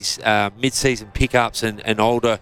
mid-season pickups and older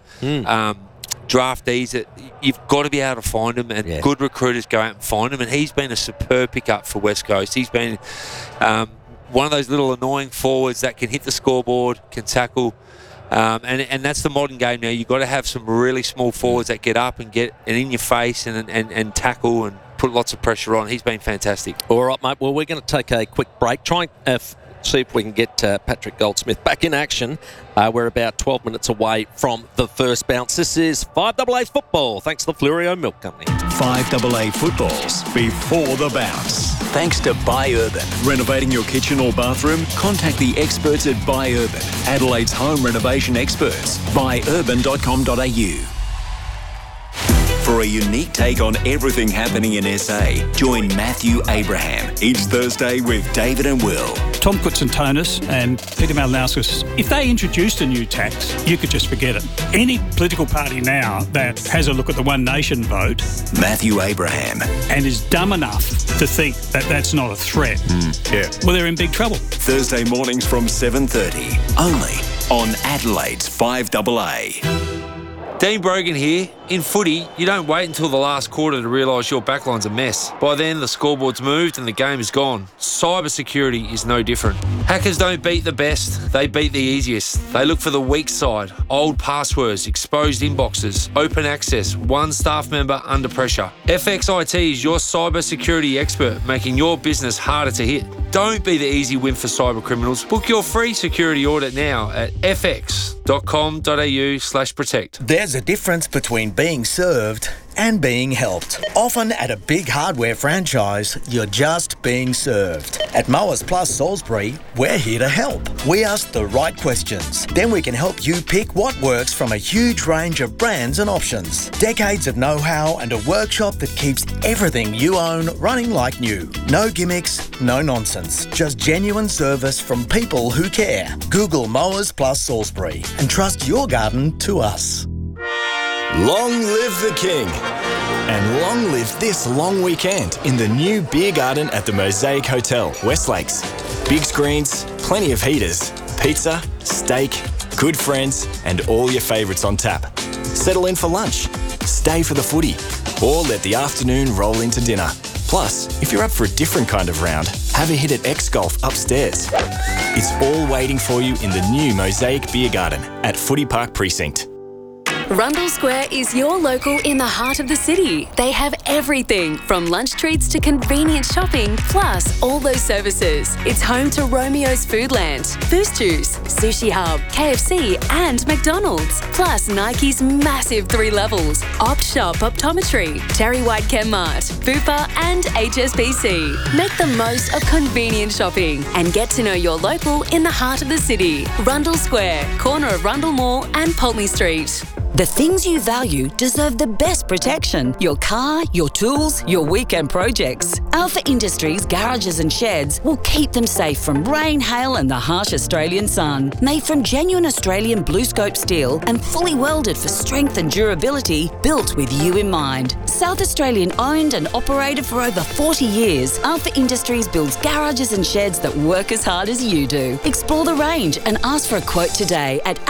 draftees that you've got to be able to find them, and good recruiters go out and find them. And he's been a superb pickup for West Coast. He's been one of those little annoying forwards that can hit the scoreboard, can tackle. And that's the modern game now. You've got to have some really small forwards that get up and get in your face and tackle and put lots of pressure on. He's been fantastic. All right, mate. Well, we're going to take a quick break. Try and see if we can get Patrick Goldsmith back in action. We're about 12 minutes away from the first bounce. This is 5AA Football, thanks to the Flurio Milk Company. 5AA Footballs before the bounce. Thanks to Buy Urban. Renovating your kitchen or bathroom? Contact the experts at Buy Urban, Adelaide's home renovation experts. Buyurban.com.au. For a unique take on everything happening in SA, join Matthew Abraham each Thursday with David and Will. Tom Koutsantonis and Peter Malinauskas, if they introduced a new tax, you could just forget it. Any political party now that has a look at the One Nation vote, Matthew Abraham, and is dumb enough to think that that's not a threat, well, they're in big trouble. Thursday mornings from 7:30, only on Adelaide's 5AA. Dean Brogan here. In footy, you don't wait until the last quarter to realise your backline's a mess. By then, the scoreboard's moved and the game is gone. Cybersecurity is no different. Hackers don't beat the best, they beat the easiest. They look for the weak side, old passwords, exposed inboxes, open access, one staff member under pressure. FXIT is your cybersecurity expert, making your business harder to hit. Don't be the easy win for cyber criminals. Book your free security audit now at fx.com.au/protect. There's a difference between being served and being helped. Often at a big hardware franchise, you're just being served. At Mowers Plus Salisbury, we're here to help. We ask the right questions. Then we can help you pick what works from a huge range of brands and options. Decades of know-how and a workshop that keeps everything you own running like new. No gimmicks, no nonsense. Just genuine service from people who care. Google Mowers Plus Salisbury and trust your garden to us. Long live the King. And long live this long weekend in the new beer garden at the Mosaic Hotel, West Lakes. Big screens, plenty of heaters, pizza, steak, good friends, and all your favourites on tap. Settle in for lunch, stay for the footy, or let the afternoon roll into dinner. Plus, if you're up for a different kind of round, have a hit at X-Golf upstairs. It's all waiting for you in the new Mosaic Beer Garden at Footy Park Precinct. Rundle Square is your local in the heart of the city. They have everything from lunch treats to convenient shopping, plus all those services. It's home to Romeo's Foodland, Boost Juice, Sushi Hub, KFC and McDonald's. Plus Nike's massive 3 levels, Opt Shop Optometry, Terry White Chemmart, Bupa and HSBC. Make the most of convenient shopping and get to know your local in the heart of the city. Rundle Square, corner of Rundle Mall and Pulteney Street. The things you value deserve the best protection. Your car, your tools, your weekend projects. Alpha Industries garages and sheds will keep them safe from rain, hail and the harsh Australian sun. Made from genuine Australian blue scope steel and fully welded for strength and durability, built with you in mind. South Australian owned and operated for over 40 years, Alpha Industries builds garages and sheds that work as hard as you do. Explore the range and ask for a quote today at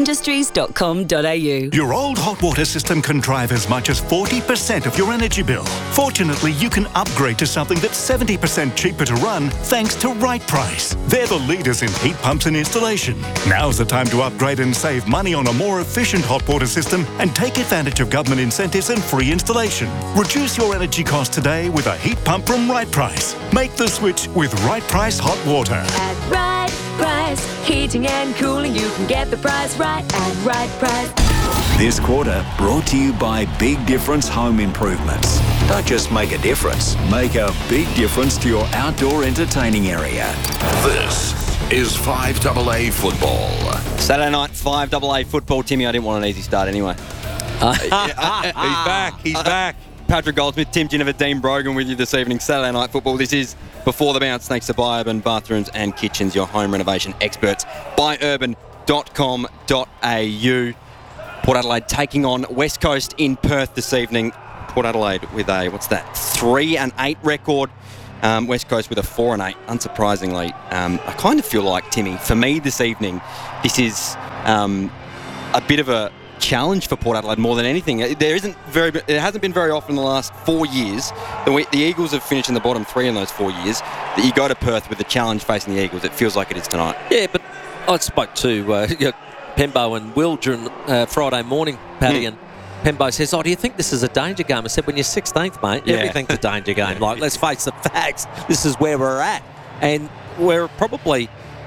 alphaindustries.com.au. Your old hot water system can drive as much as 40% of your energy bill. Fortunately, you can upgrade to something that's 70% cheaper to run thanks to Right Price. They're the leaders in heat pumps and installation. Now's the time to upgrade and save money on a more efficient hot water system and take advantage of government incentives and free installation. Reduce your energy costs today with a heat pump from Right Price. Make the switch with Right Price Hot Water. At Right Price, heating and cooling, you can get the price right at Right Price. This quarter brought to you by Big Difference Home Improvements. Don't just make a difference, make a big difference to your outdoor entertaining area. This is 5AA Football. Saturday night, 5AA Football. Timmy, I didn't want an easy start anyway. He's back. Patrick Goldsmith, Tim Ginnivan, Dean Brogan with you this evening. Saturday Night Football. This is Before the Bounce, thanks to Buy Urban Bathrooms and Kitchens, your home renovation experts. Buyurban.com.au. Port Adelaide taking on West Coast in Perth this evening. Port Adelaide with a, 3-8 record. West Coast with a 4-8, unsurprisingly. I kind of feel like, Timmy, for me this evening, this is a bit of a challenge for Port Adelaide more than anything. It hasn't been very often in the last 4 years. The Eagles have finished in the bottom 3 in those 4 years. That you go to Perth with the challenge facing the Eagles. It feels like it is tonight. Yeah, but I spoke to Pembo and Will during Friday morning, Paddy, and Pembo says, do you think this is a danger game? I said, when you're 16th, mate, everything's a danger game. Like, let's face the facts. This is where we're at. And we're probably,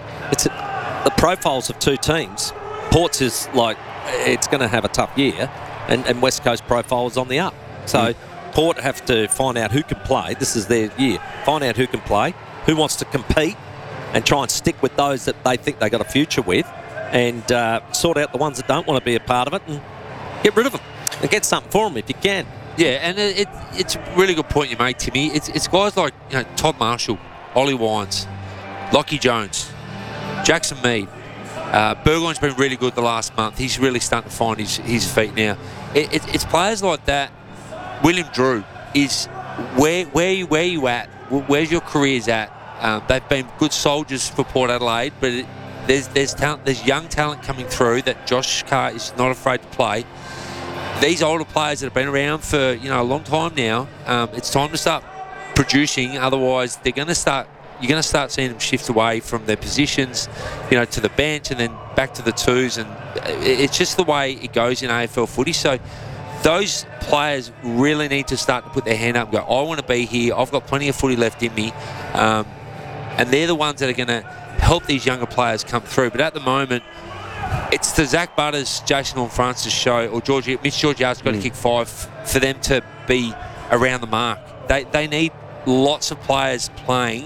the profiles of two teams. Port's is like, it's going to have a tough year, and West Coast profile is on the up. So Port have to find out who can play. This is their year. Find out who can play, who wants to compete, and try and stick with those that they think they got a future with, and sort out the ones that don't want to be a part of it and get rid of them and get something for them if you can. Yeah, and it's a really good point you make, Timmy. It's guys like Todd Marshall, Ollie Wines, Lockie Jones, Jackson Mead. Burgoyne's been really good the last month. He's really starting to find his feet now. It's players like that. William Drew is where you at? Where's your careers at? They've been good soldiers for Port Adelaide, but there's talent, there's young talent coming through that Josh Carr is not afraid to play. These older players that have been around for a long time now, it's time to start producing. Otherwise, you're going to start seeing them shift away from their positions, to the bench and then back to the twos, and it's just the way it goes in AFL footy. So those players really need to start to put their hand up and go, I want to be here, I've got plenty of footy left in me, and they're the ones that are going to help these younger players come through. But at the moment, it's the Zach Butters, Jason Horne-Francis show, or Mitch Georgiades got to kick 5 for them to be around the mark. They need lots of players playing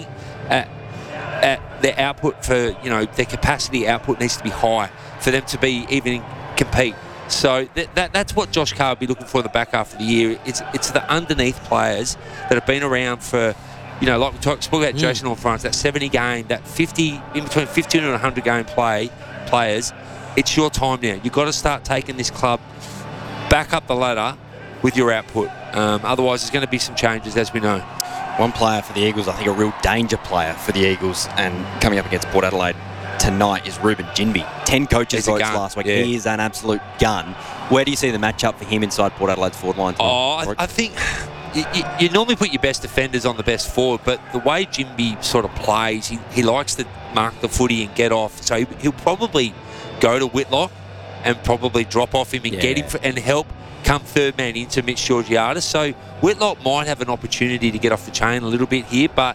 at their output for, their capacity output needs to be high for them to be even compete. So that's what Josh Carr will be looking for in the back half of the year. It's the underneath players that have been around for, like we spoke about Jason Horne-Francis, that 70 game, that 50, in between 15 and 100 game players. It's your time now. You've got to start taking this club back up the ladder with your output. Otherwise, there's going to be some changes, as we know. One player for the Eagles, I think a real danger player for the Eagles, and coming up against Port Adelaide tonight is Ruben Ginbey. 10 coaches votes last week. Yeah. He is an absolute gun. Where do you see the matchup for him inside Port Adelaide's forward line? I think you normally put your best defenders on the best forward, but the way Ginbey sort of plays, he likes to mark the footy and get off. So he'll probably go to Whitlock and probably drop off him and get him and help come third man into Mitch Georgiades. So Whitlock might have an opportunity to get off the chain a little bit here, but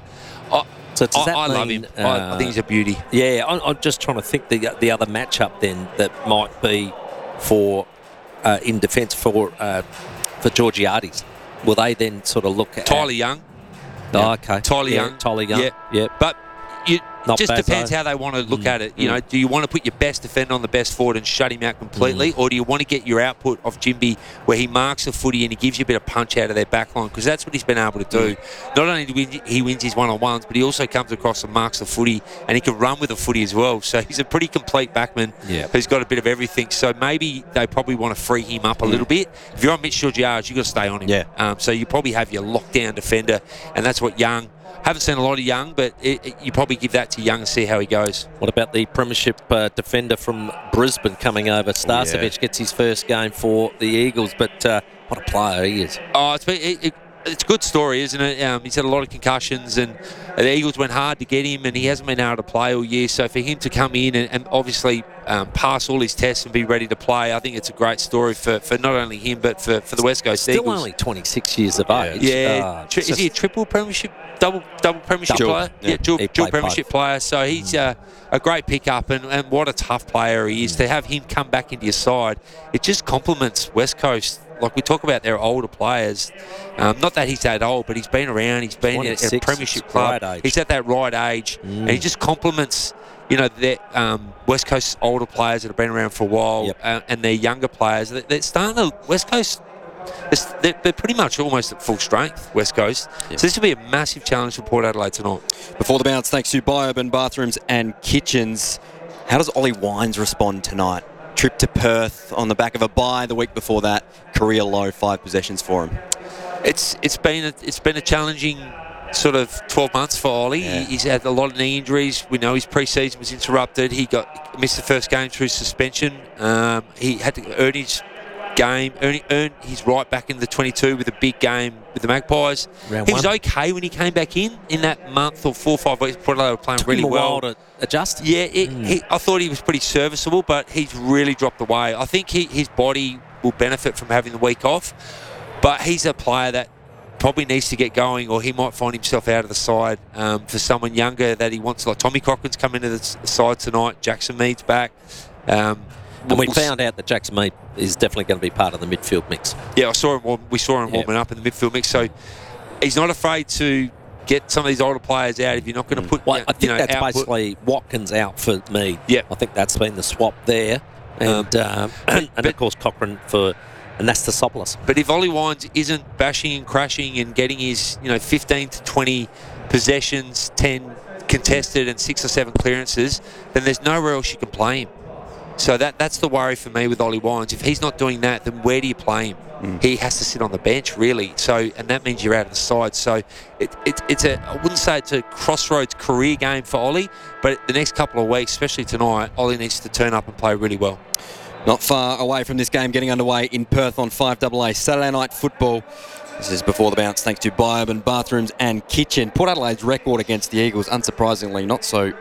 I love him. I think he's a beauty. Yeah, I'm just trying to think the other matchup then that might be for in defence for Georgiades. Will they then sort of look at Tyler Young? Oh, okay. Tyler Young. Yeah. But it just depends how they want to look at it. Do you want to put your best defender on the best forward and shut him out completely, or do you want to get your output of Ginbey where he marks the footy and he gives you a bit of punch out of their back line? Because that's what he's been able to do. Not only do he wins his one-on-ones, but he also comes across and marks the footy, and he can run with the footy as well. So he's a pretty complete backman who's got a bit of everything. So maybe they probably want to free him up a little bit. If you're on Mitch Georgiades, you've got to stay on him. Yeah. So you probably have your lockdown defender, and that's what Young... Haven't seen a lot of Young, but you probably give that to Young and see how he goes. What about the premiership defender from Brisbane coming over? Starcevic gets his first game for the Eagles, but what a player he is. Oh, it's a good story, isn't it? He's had a lot of concussions, and the Eagles went hard to get him, and he hasn't been able to play all year. So for him to come in and obviously pass all his tests and be ready to play, I think it's a great story for not only him, but for the West Coast Eagles. Still only 26 years of age. Yeah. Is he a triple premiership, double premiership player? Yeah, dual premiership player. So he's a great pickup, and what a tough player he is. To have him come back into your side, it just complements West Coast. Like we talk about their older players, not that he's that old, but he's been around, he's been at a premiership club, he's at that right age, and he just complements, their West Coast older players that have been around for a while, and their younger players. They're starting to, West Coast, they're pretty much almost at full strength, West Coast. So this will be a massive challenge for Port Adelaide tonight. Before the bounce, thanks to Biourban Bathrooms and Kitchens. How does Ollie Wines respond tonight? Trip to Perth on the back of a bye the week before that, career low 5 possessions for him. It's been a challenging sort of 12 months for Ollie. He's had a lot of knee injuries. We know his pre-season was interrupted. He missed the first game through suspension. He had to earn his game, earn his right back in the 22 with a big game with the Magpies. He was okay when he came back in that month or 4 or 5 weeks. Port Adelaide were playing really well. To adjust. Yeah, I thought he was pretty serviceable, but he's really dropped away. I think his body will benefit from having the week off, but he's a player that probably needs to get going, or he might find himself out of the side for someone younger that he wants. Like Tommy Cochran's come into the side tonight. Jackson Mead's back. And we found out that Jackson Mead is definitely going to be part of the midfield mix. Yeah, we saw him warming up in the midfield mix. So he's not afraid to get some of these older players out if you're not going to put. I think that's output. Basically Watkins out for Mead. Yeah, I think that's been the swap there, and of course Cochrane for Anastasopoulos. But if Ollie Wines isn't bashing and crashing and getting his 15 to 20 possessions, 10 contested and 6 or 7 clearances, then there's nowhere else you can play him. So that's the worry for me with Ollie Wines. If he's not doing that, then where do you play him? He has to sit on the bench, really. So, and that means you're out of the side. So it's I wouldn't say it's a crossroads career game for Ollie, but the next couple of weeks, especially tonight, Ollie needs to turn up and play really well. Not far away from this game getting underway in Perth on 5AA Saturday night football. This is before the bounce thanks to Biourban Bathrooms and Kitchen. Port Adelaide's record against the Eagles, unsurprisingly, not so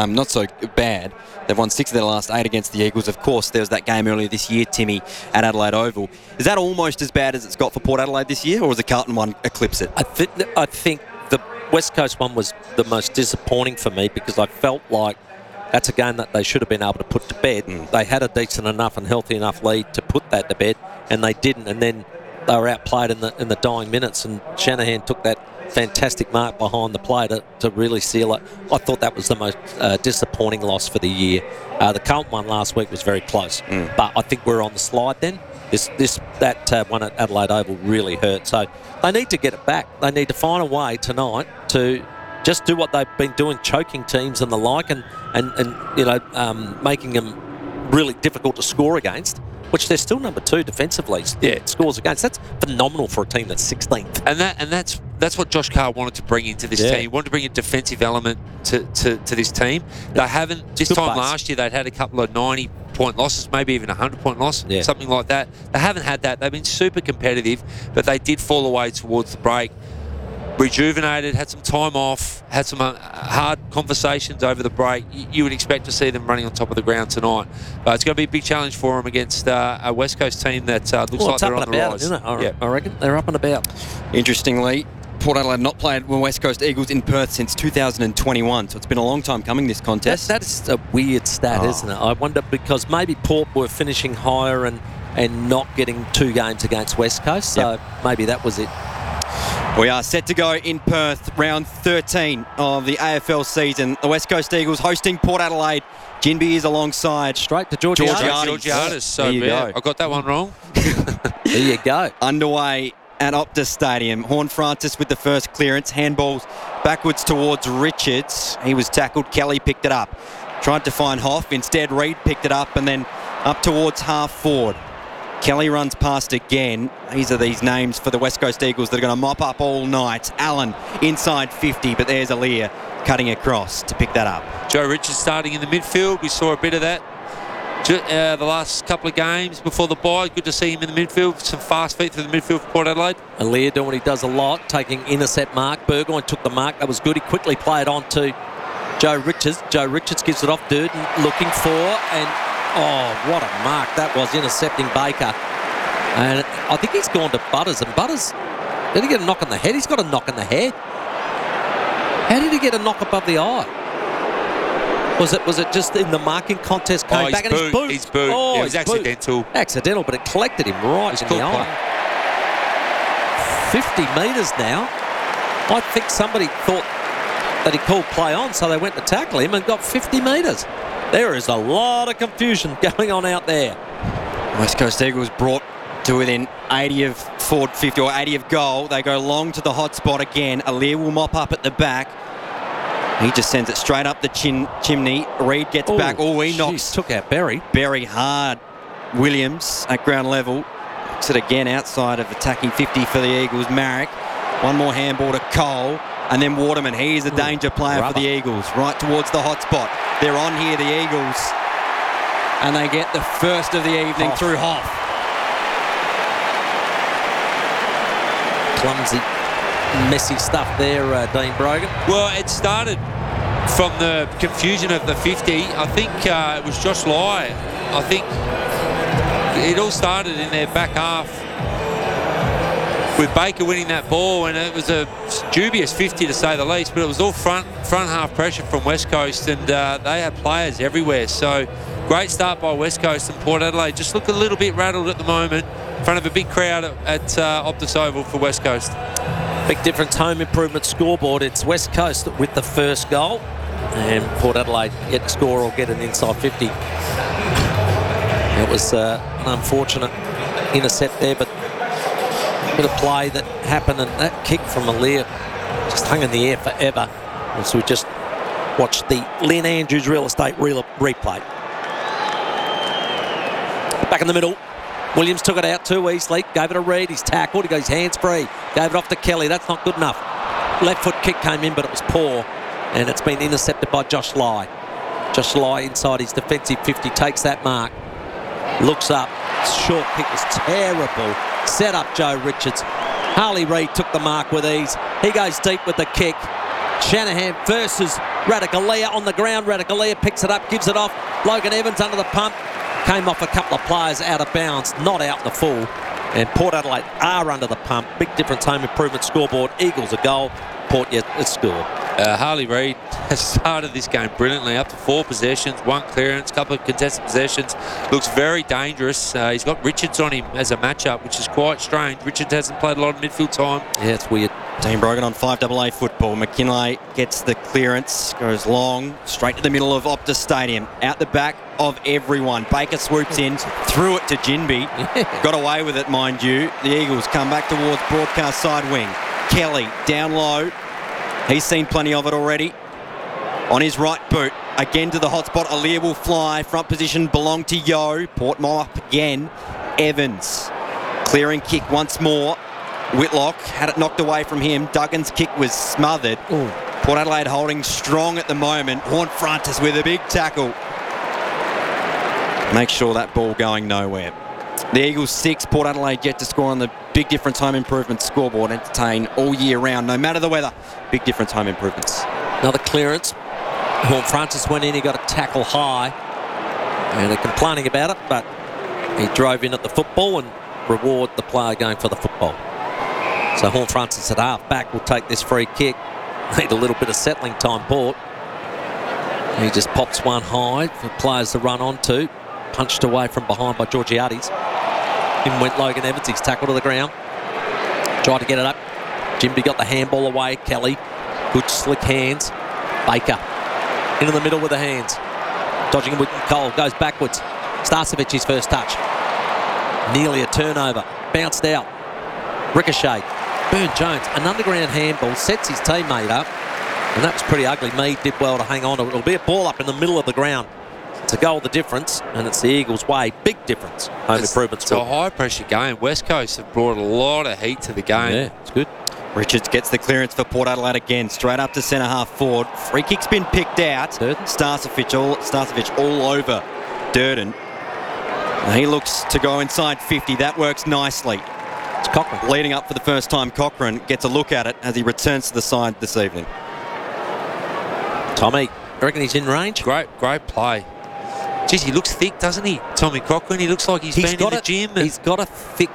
bad. They've won 6 of their last 8 against the Eagles. Of course, there was that game earlier this year, Timmy, at Adelaide Oval. Is that almost as bad as it's got for Port Adelaide this year, or does the Carlton one eclipse it? I think the West Coast one was the most disappointing for me because I felt like that's a game that they should have been able to put to bed. They had a decent enough and healthy enough lead to put that to bed, and they didn't. And then they were outplayed in the dying minutes, and Shanahan took that fantastic mark behind the play to really seal it. I thought that was the most disappointing loss for the year. The Carlton one last week was very close, but I think we're on the slide then. That one at Adelaide Oval really hurt. So they need to get it back. They need to find a way tonight to just do what they've been doing, choking teams and the like, and making them really difficult to score against, which they're still number 2 defensively. Yeah, scores against. That's phenomenal for a team that's 16th. And that's what Josh Carr wanted to bring into this team. He wanted to bring a defensive element to this team. They haven't. This time last year, they'd had a couple of 90-point losses, maybe even a 100-point loss, something like that. They haven't had that. They've been super competitive, but they did fall away towards the break. Rejuvenated, had some time off, had some hard conversations over the break. You would expect to see them running on top of the ground tonight. But it's going to be a big challenge for them against a West Coast team that looks like they're on the rise. Isn't it? I reckon they're up and about. Interestingly, Port Adelaide not played with West Coast Eagles in Perth since 2021, so it's been a long time coming, this contest. That's a weird stat, isn't it? I wonder, because maybe Port were finishing higher and not getting 2 games against West Coast, so maybe that was it. We are set to go in Perth, round 13 of the AFL season. The West Coast Eagles hosting Port Adelaide. Jinby is alongside. Straight to Georgiades. Georgiades. So there you go. I got that one wrong. There you go. Underway at Optus Stadium. Horne-Francis with the first clearance. Handballs backwards towards Richards. He was tackled. Kelly picked it up. Tried to find Hoff. Instead, Reid picked it up and then up towards half forward. Kelly runs past again. These are these names for the West Coast Eagles that are going to mop up all night. Allen inside 50, but there's Aaliyah cutting across to pick that up. Joe Richards starting in the midfield. We saw a bit of that the last couple of games before the bye. Good to see him in the midfield. Some fast feet through the midfield for Port Adelaide. Aaliyah doing what he does a lot, taking intercept mark. Burgoyne took the mark. That was good. He quickly played on to Joe Richards. Joe Richards gives it off. Durden looking for, and what a mark that was, intercepting Baker. And I think he's gone to Butters, and Butters, did he get a knock on the head? He's got a knock on the head. How did he get a knock above the eye? Was it just in the marking contest coming back? He's booed. He's booed. It was accidental. Accidental, but it collected him right in the eye. 50 metres now. I think somebody thought that he called play on, so they went to tackle him and got 50 metres. There is a lot of confusion going on out there. West Coast Eagles brought to within 80 of forward 50 or 80 of goal. They go long to the hot spot again. Aaliyah will mop up at the back. He just sends it straight up the chimney. Reid gets back. He knocks. Took out Berry. Berry hard. Williams at ground level. Knocks it again outside of attacking 50 for the Eagles. Marek. One more handball to Cole. And then Waterman, he's a danger player rubber for the Eagles, right towards the hot spot. They're on here, the Eagles. And they get the first of the evening through Hoff. Clumsy, messy stuff there, Dean Brogan. Well, it started from the confusion of the 50. I think it was Josh Lai. I think it all started in their back half with Baker winning that ball, and it was a dubious 50 to say the least, but it was all front half pressure from West Coast, and they had players everywhere. So great start by West Coast, and Port Adelaide just look a little bit rattled at the moment in front of a big crowd at Optus Oval for West Coast. Big difference home improvement scoreboard. It's West Coast with the first goal, and Port Adelaide get to score or get an inside 50. It was an unfortunate intercept there, but bit of play that happened, and that kick from Aliir just hung in the air forever. And so we just watched the Lynn Andrews Real Estate replay. Back in the middle, Williams took it out too easily, gave it a read, he's tackled, he goes hands free, gave it off to Kelly, that's not good enough. Left foot kick came in, but it was poor, and it's been intercepted by Josh Lai. Josh Lai inside his defensive 50 takes that mark, looks up, short kick was terrible. Set up Joe Richards. Harley Reid took the mark with ease. He goes deep with the kick. Shanahan versus Ratugolea on the ground. Ratugolea picks it up, gives it off. Logan Evans under the pump. Came off a couple of players out of bounds, not out the full. And Port Adelaide are under the pump. Big difference home improvement scoreboard. Eagles a goal. Port yet a score. Harley Reid has started this game brilliantly, up to 4 possessions, 1 clearance, couple of contested possessions. Looks very dangerous. He's got Richards on him as a matchup, which is quite strange. Richards hasn't played a lot of midfield time. Yeah, it's weird. Dean Brogan on 5AA football. McKinlay gets the clearance, goes long, straight to the middle of Optus Stadium, out the back of everyone. Baker swoops in, threw it to Jinby. Got away with it, mind you. The Eagles come back towards broadcast side wing. Kelly down low. He's seen plenty of it already. On his right boot, again to the hot spot. Aliir will fly. Front position belonged to Yo. Portmore up again. Evans. Clearing kick once more. Whitlock had it knocked away from him. Duggan's kick was smothered. Ooh. Port Adelaide holding strong at the moment. Horn-Francis with a big tackle. Make sure that ball going nowhere. The Eagles 6, Port Adelaide yet to score on the big difference home improvement scoreboard. Entertain all year round, no matter the weather. Big difference home improvements. Another clearance. Horn-Francis went in, he got a tackle high. And they're complaining about it, but he drove in at the football and reward the player going for the football. So Horn-Francis at half back will take this free kick. Need a little bit of settling time, Port. He just pops one high for players to run onto. Punched away from behind by Georgiades. In went Logan Evans, he's tackled to the ground. Tried to get it up. Jimby got the handball away. Kelly, good slick hands. Baker, into the middle with the hands. Dodging with Cole, goes backwards. Starcevic, his first touch. Nearly a turnover. Bounced out. Ricochet. Burn-Jones, an underground handball, sets his teammate up. And that was pretty ugly. Mead did well to hang on to it. It'll be a ball up in the middle of the ground. It's a goal the difference, and it's the Eagles' way. Big difference. Home improvement. It's a high-pressure game. West Coast have brought a lot of heat to the game. Yeah, it's good. Richards gets the clearance for Port Adelaide again, straight up to centre half forward. Free kick's been picked out. Starcevic all over Durden. And he looks to go inside 50. That works nicely. It's Cochran. Leading up for the first time, Cochran gets a look at it as he returns to the side this evening. Tommy, I reckon he's in range. Great play. Geez, he looks thick, doesn't he? Tommy Cochran, he looks like he's been in the gym. He's got a thick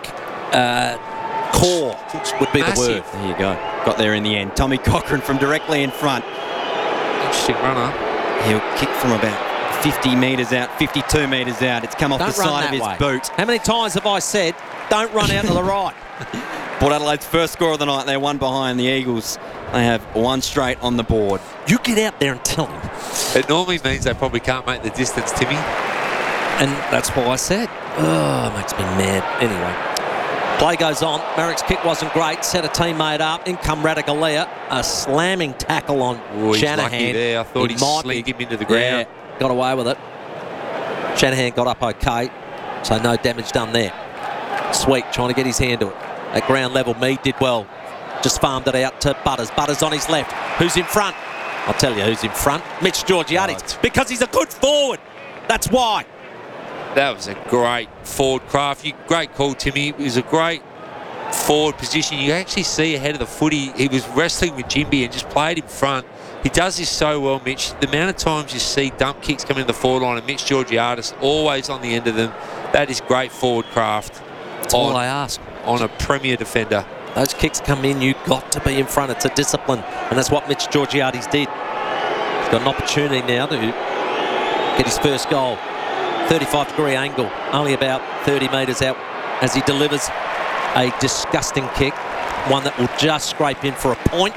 core, would be massive. the word. There you go. Got there in the end. Tommy Cochran from directly in front. Interesting runner. He'll kick from about 50 metres out, 52 metres out. It's come off the side of his boot. How many times have I said, don't run out to the right? Port Adelaide's first score of the night. They're one behind the Eagles. They have one straight on the board. You get out there and tell them. It normally means they probably can't make the distance, Timmy. And that's why I said, it makes me mad. Anyway, play goes on. Merrick's kick wasn't great. Set a teammate up. In come Ratugolea. A slamming tackle on Shanahan. Lucky there. I thought he slid him into the ground. Yeah, got away with it. Shanahan got up okay. So no damage done there. Sweet trying to get his hand to it. At ground level, Mead did well. just farmed it out to Butters. Butters on his left. Who's in front? I'll tell you who's in front. Mitch Georgiades. Because he's a good forward. That's why. That was a great forward craft. Great call, Timmy. It was a great forward position. You actually see ahead of the footy, he was wrestling with Jimby and just played in front. He does this so well, Mitch. The amount of times you see dump kicks come in the forward line and Mitch Georgiades always on the end of them, that is great forward craft. That's all I ask. On a premier defender. Those kicks come in, you've got to be in front. It's a discipline, and that's what Mitch Georgiades did. He's got an opportunity now to get his first goal. 35-degree angle, only about 30 metres out as he delivers a disgusting kick, one that will just scrape in for a point.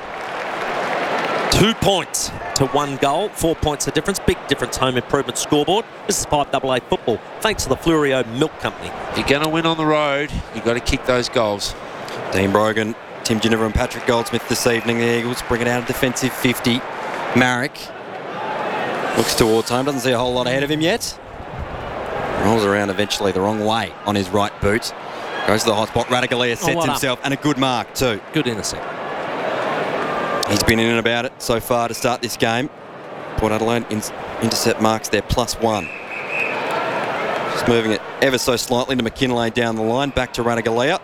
2 points to 1 goal, 4 points the difference. Big difference home improvement scoreboard. This is 5AA football, thanks to the Fluorio Milk Company. If you're going to win on the road, you've got to kick those goals. Dean Brogan, Tim Ginniver and Patrick Goldsmith this evening. The Eagles bring it out a defensive 50. Marek looks towards home, doesn't see a whole lot ahead of him yet. Rolls around eventually the wrong way on his right boot. Goes to the hot spot. Radigalia sets himself, and a good mark too. Good intercept. He's been in and about it so far to start this game. Port Adelaide intercept marks there, +1. Just moving it ever so slightly to McKinlay down the line. Back to Radigalia.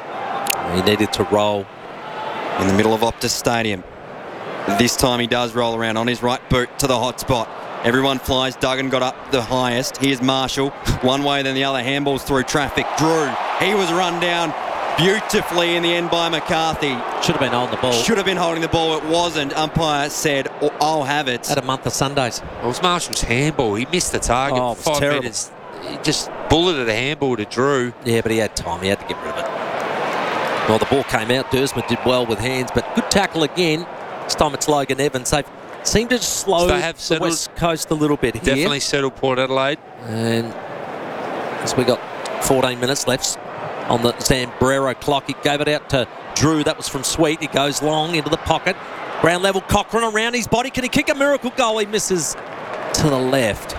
He needed to roll in the middle of Optus Stadium. This time he does roll around on his right boot to the hot spot. Everyone flies. Duggan got up the highest. Here's Marshall. One way, then the other. Handballs through traffic. Drew. He was run down beautifully in the end by McCarthy. Should have been holding the ball. Should have been holding the ball. It wasn't. Umpire said, I'll have it. At a month of Sundays. It was Marshall's handball. He missed the target. Oh, it was 5 terrible. metres. He just bulleted a handball to Drew. Yeah, but he had time. He had to get rid of it. Well, the ball came out. Dersman did well with hands, but good tackle again. This time it's Logan Evans. They've seemed to slow the West Coast a little bit here. Definitely settled Port Adelaide. And as we got 14 minutes left on the Zambrero clock, he gave it out to Drew. That was from Sweet. He goes long into the pocket. Ground level, Cochrane around his body. Can he kick a miracle goal? He misses to the left.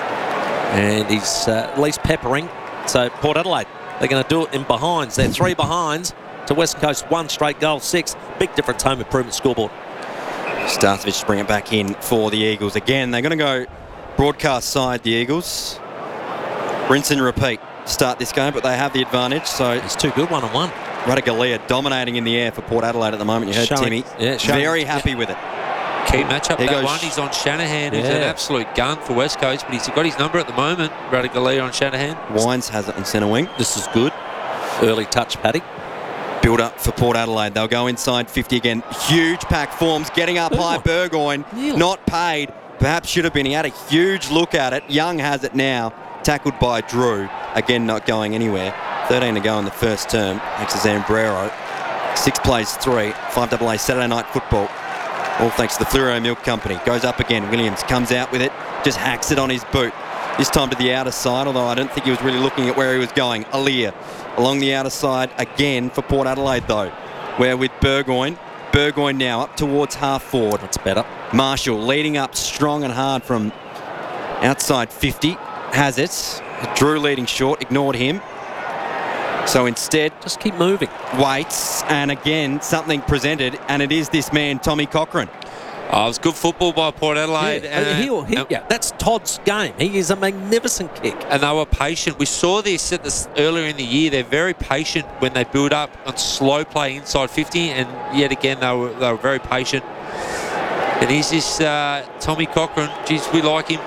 And he's at least peppering. So Port Adelaide, they're going to do it in behinds. They're 3 behinds to West Coast, 1 straight goal, 6. Big difference home improvement scoreboard. Starcevich to bring it back in for the Eagles. Again, they're going to go broadcast side, the Eagles. Rinse and repeat to start this game, but they have the advantage. So it's too good, 1-on-1. Radigalia dominating in the air for Port Adelaide at the moment. You heard Timmy. Very happy with it. Key matchup, Here that goes one. He's on Shanahan, who's an absolute gun for West Coast, but he's got his number at the moment. Radigalia on Shanahan. Wines has it on centre wing. This is good. Early touch, Paddy. Build up for Port Adelaide. They'll go inside 50 again. Huge pack forms. Getting up high. Burgoyne not paid. Perhaps should have been. He had a huge look at it. Young has it now. Tackled by Drew. Again, not going anywhere. 13 to go in the first term. Thanks to Zambrero. 6 plays 3. 5AA Saturday Night Football. All thanks to the Fluoro Milk Company. Goes up again. Williams comes out with it. Just hacks it on his boot. This time to the outer side, although I don't think he was really looking at where he was going. Alir along the outer side again for Port Adelaide, though. Where with Burgoyne. Burgoyne now up towards half forward. That's better. Marshall leading up strong and hard from outside 50. Has it. Drew leading short. Ignored him. So instead, just keep moving. Waits, and again, something presented, and it is this man, Tommy Cochrane. Oh, it was good football by Port Adelaide. That's Todd's game. He is a magnificent kick. And they were patient. We saw this earlier in the year. They're very patient when they build up on slow play inside 50, and yet again, they were very patient. And he's this Tommy Cochrane. Geez, we like him.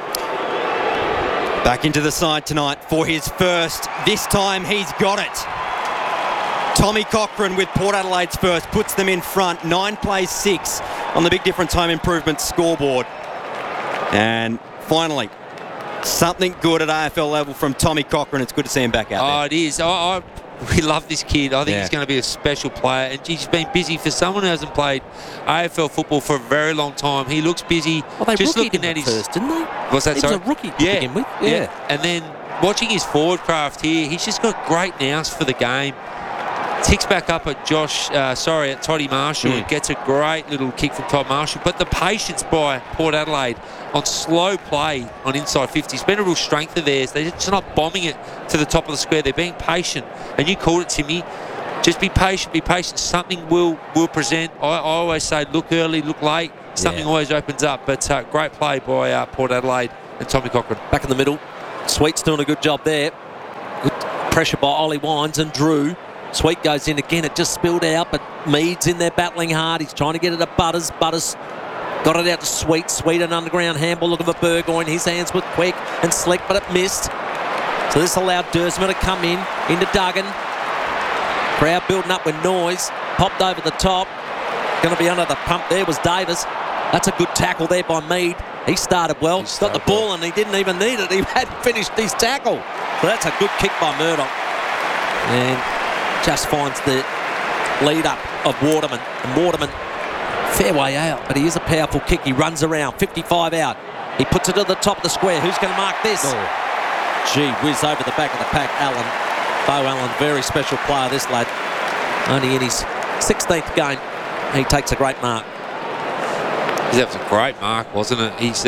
Back into the side tonight for his first. This time he's got it. Tommy Cochrane with Port Adelaide's first puts them in front. 9 plays 6 on the big difference home improvement scoreboard. And finally, something good at AFL level from Tommy Cochrane. It's good to see him back out there. Oh, it is. We love this kid. I think he's going to be a special player. And he's been busy for someone who hasn't played AFL football for a very long time. He looks busy. Well, they just rookied looking him at his first, didn't they? What's that? He was a rookie to begin with. Yeah. And then watching his forward craft here, he's just got great nous for the game. Ticks back up at at Toddy Marshall and gets a great little kick from Todd Marshall. But the patience by Port Adelaide on slow play on inside 50 has been a real strength of theirs. They're just not bombing it to the top of the square. They're being patient. And you called it, Timmy. just be patient. Something will present. I always say look early, look late. Something always opens up. But great play by Port Adelaide and Tommy Cochran. Back in the middle. Sweet's doing a good job there. Good pressure by Ollie Wines and Drew. Sweet goes in again. It just spilled out, but Mead's in there battling hard. He's trying to get it to Butters. Butters got it out to Sweet. Sweet, an underground handball looking for Burgoyne. His hands were quick and slick, but it missed. So this allowed Dersma to come into Duggan. Crowd building up with noise. Popped over the top. Going to be under the pump there was Davis. That's a good tackle there by Mead. He started well. Got the ball and he didn't even need it. He hadn't finished his tackle. So that's a good kick by Murdoch. And just finds the lead up of Waterman. And Waterman, fair way out, but he is a powerful kick. He runs around, 55 out. He puts it to the top of the square. Who's going to mark this? Oh. Gee whiz, over the back of the pack. Allen, Bo Allen, very special player, this lad. Only in his 16th game, he takes a great mark. That was a great mark, wasn't it? He's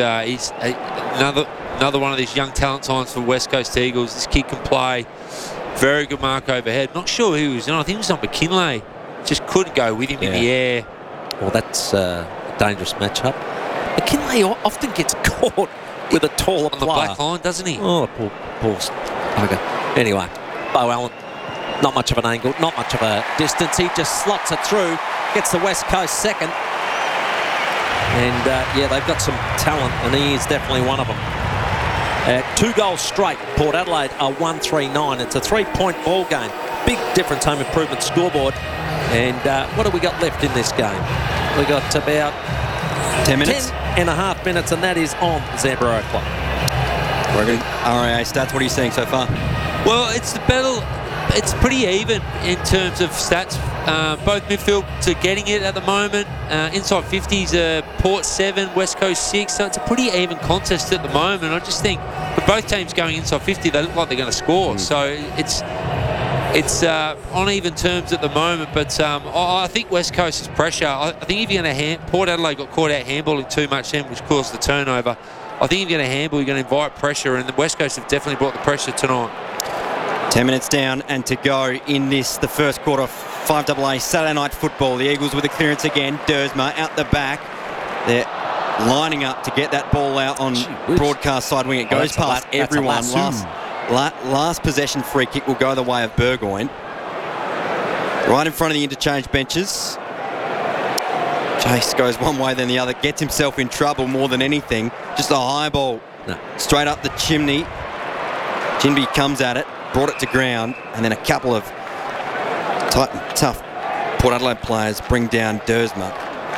another one of these young talent signs for West Coast Eagles. This kid can play. Very good mark overhead. Not sure who he was on. I think it was on McKinlay. Just couldn't go with him in the air. Well, that's a dangerous matchup. McKinlay often gets caught with a taller on the black line, doesn't he? Oh, poor bugger. Anyway, Bo Allen, not much of an angle, not much of a distance. He just slots it through, gets the West Coast second. And, they've got some talent, and he is definitely one of them. 2 goals straight. Port Adelaide are 1-3-9. It's a 3-point ball game. Big difference, home improvement scoreboard. And what have we got left in this game? We got about 10 minutes. 10.5 minutes, and that is on Zambro clock. RAA stats, what are you seeing so far? Well, it's the battle. It's pretty even in terms of stats. Both midfields are getting it at the moment. Inside 50s, Port 7, West Coast 6. So it's a pretty even contest at the moment. I just think with both teams going inside 50, they look like they're going to score. So it's on even terms at the moment. But I think West Coast is pressure. I think if you're going to Port Adelaide got caught out handballing too much then, which caused the turnover. I think if you're going to handball, you're going to invite pressure, and the West Coast have definitely brought the pressure tonight. 10 minutes down and to go in this, the first quarter of 5AA Saturday night football. The Eagles with a clearance again. Dersma out the back. They're lining up to get that ball out on broadcast side wing. It goes past everyone. Last possession free kick will go the way of Burgoyne. Right in front of the interchange benches. Chase goes one way then the other. Gets himself in trouble more than anything. Just a high ball. Straight up the chimney. Jinby comes at it. Brought it to ground, and then a couple of tight and tough Port Adelaide players bring down Dersma.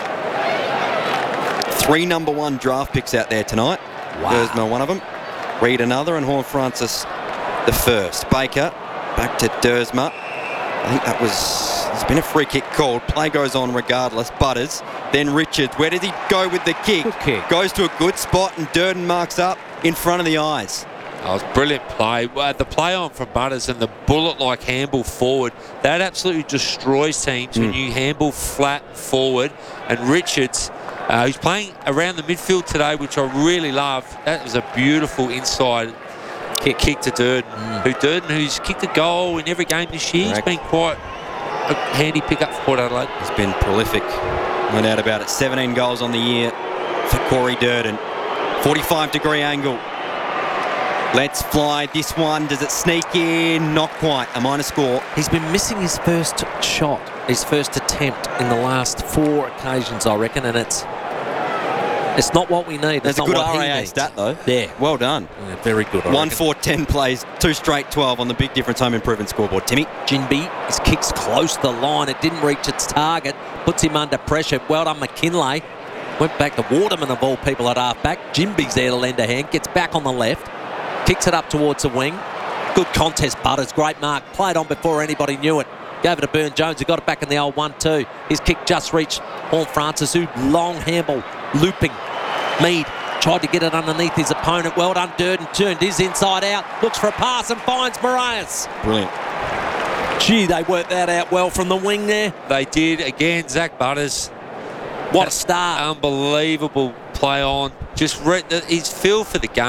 3 number 1 draft picks out there tonight. Wow. Dersma one of them. Reed another, and Horne-Francis the first. Baker back to Dersma. I think there's been a free kick called. Play goes on regardless. Butters, then Richards. Where does he go with the kick? Good kick. Goes to a good spot, and Durden marks up in front of the eyes. That was brilliant play. The play on from Butters and the bullet-like handball forward, that absolutely destroys teams when you handball flat forward. And Richards, who's playing around the midfield today, which I really love. That was a beautiful inside kick to Durden. Who's kicked a goal in every game this year. He's been quite a handy pick-up for Port Adelaide. He's been prolific, no doubt about it. 17 goals on the year for Corey Durden. 45-degree angle. Let's fly this one. Does it sneak in? Not quite. A minor score. He's been missing his first shot, his first attempt in the last 4 occasions, I reckon, and it's not what we need. That's a good RAA stat, though. Yeah. Well done. Yeah, very good. 1-4-10 plays, 2 straight 12 on the big difference home improvement scoreboard. Timmy? Jinby, his kick's close to the line. It didn't reach its target. Puts him under pressure. Well done, McKinlay. Went back to Waterman, of all people, at half-back. Jinby's there to lend a hand. Gets back on the left. Kicks it up towards the wing. Good contest, Butters. Great mark. Played on before anybody knew it. Gave it to Burne-Jones, who got it back in the old 1-2. His kick just reached Horne-Francis, who long handball, looping. Mead tried to get it underneath his opponent. Well done, Durden. Turned his inside out. Looks for a pass and finds Marias. Brilliant. Gee, they worked that out well from the wing there. They did. Again, Zach Butters. What a start. Unbelievable play on. Just his feel for the game.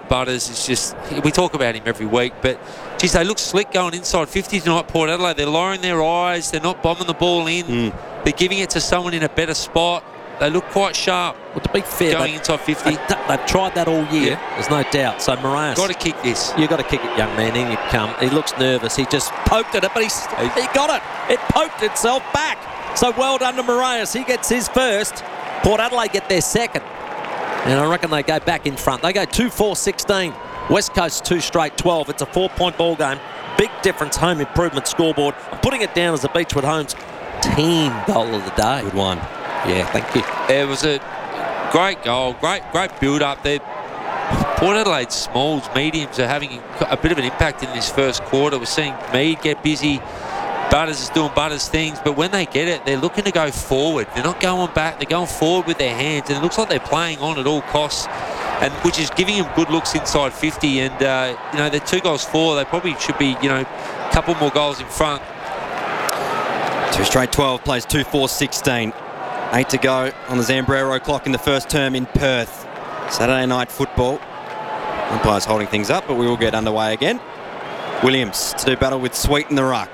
Butters is just, we talk about him every week, but geez, they look slick going inside 50 tonight, Port Adelaide. They're lowering their eyes. They're not bombing the ball in. They're giving it to someone in a better spot. They look quite sharp. Well, to be fair, going inside 50. They've tried that all year. Yeah. There's no doubt. So Moraes, got to kick this. You've got to kick it, young man. In you come. He looks nervous. He just poked at it, but he got it. It poked itself back. So well done to Moraes. He gets his first. Port Adelaide get their second. And I reckon they go back in front. They go 2-4-16. West Coast 2 straight 12. It's a 4-point ball game. Big difference. Home improvement scoreboard. I'm putting it down as a Beechwood Homes team goal of the day. Good one. Yeah, thank you. It was a great goal, great build-up there. Port Adelaide smalls, mediums are having a bit of an impact in this first quarter. We're seeing Mead get busy. Butters is doing Butters things, but when they get it, they're looking to go forward. They're not going back. They're going forward with their hands, and it looks like they're playing on at all costs, and which is giving them good looks inside 50. And they're 2 goals for. They probably should be, a couple more goals in front. 2 straight 12 plays 2-4-16. 8 to go on the Zambrero clock in the first term in Perth. Saturday night football. Umpires holding things up, but we will get underway again. Williams to do battle with Sweet in the ruck.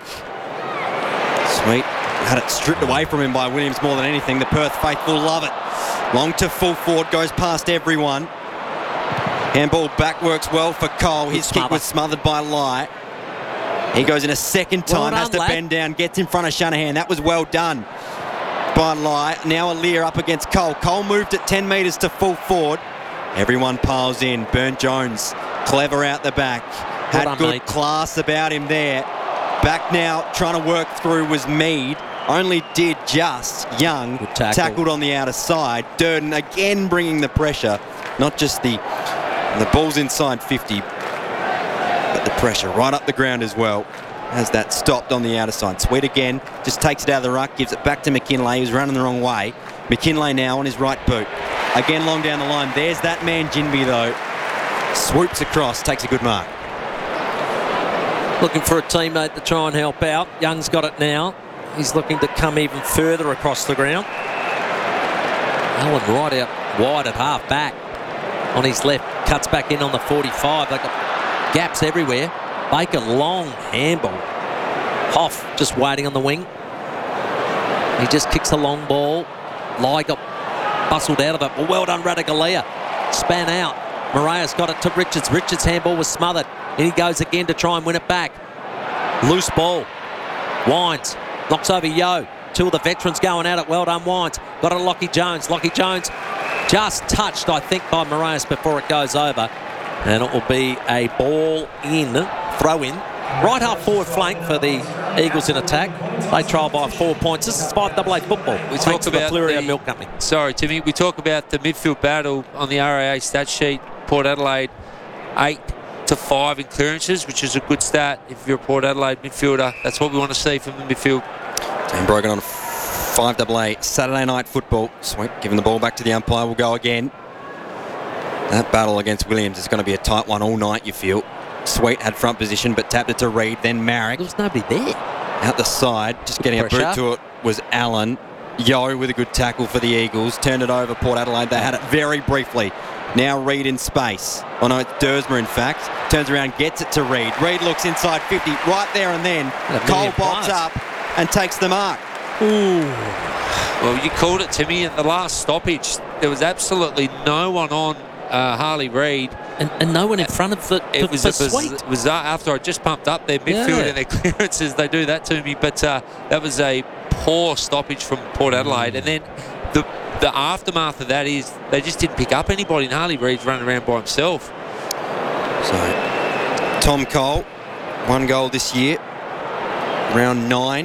Sweet had it stripped away from him by Williams more than anything. The Perth faithful love it. Long to full forward, goes past everyone. Handball back works well for Cole. His kick was smothered by Lai. He goes in a second time, has to bend down, gets in front of Shanahan. That was well done by Lai. Now Alir up against Cole. Cole moved it 10 metres to full forward. Everyone piles in. Burn Jones, clever out the back. Had good class about him there. Back now, trying to work through was Mead. Only did just. Young tackled on the outer side. Durden again bringing the pressure. Not just the ball's inside 50, but the pressure right up the ground as well. Has that stopped on the outer side. Sweet again, just takes it out of the ruck, gives it back to McKinlay, who's running the wrong way. McKinlay now on his right boot. Again long down the line. There's that man, Jinby, though. Swoops across, takes a good mark. Looking for a teammate to try and help out. Young's got it now. He's looking to come even further across the ground. Allen right out wide at half back. On his left, cuts back in on the 45. They've got gaps everywhere. Baker, long handball. Hoff just waiting on the wing. He just kicks a long ball. Lai got bustled out of it. Well done, Ratugolea. Span out. Moraes got it to Richards. Richards' handball was smothered. And he goes again to try and win it back. Loose ball. Wines knocks over Yo. 2 of the veterans going at it. Well done, Wines. Got it to Lockie Jones. Lockie Jones just touched, I think, by Moraes before it goes over. And it will be a ball in, throw in. Right half forward flank for the Eagles in attack. They trail by 4 points. This is 5AA football. We talk about the Flurio Milk Company. Sorry, Timmy. We talk about the midfield battle on the RAA stat sheet. Port Adelaide 8-5 in clearances, which is a good stat if you're a Port Adelaide midfielder. That's what we want to see from the midfield. And broken on 5AA Saturday night football. Sweet, giving the ball back to the umpire. We'll go again. That battle against Williams is going to be a tight one all night, you feel. Sweet had front position, but tapped it to Reid, then Marek. There was nobody there. Out the side, just getting a boot to it was Allen. Yo with a good tackle for the Eagles. Turned it over, Port Adelaide. They had it very briefly. Now Reid in space. Oh no, it's Dersma in fact. Turns around, gets it to Reid. Reid looks inside 50, right there and then. Cole bolts up and takes the mark. Ooh. Well, you called it, Timmy, at the last stoppage. There was absolutely no one on Harley Reid. And no one in front of the Sweet. It was after I just pumped up their midfield and their clearances. They do that to me. But that was a poor stoppage from Port Adelaide. And then the aftermath of that is they just didn't pick up anybody. And Harley Reid's running around by himself. So, Tom Cole, 1 goal this year. Round 9.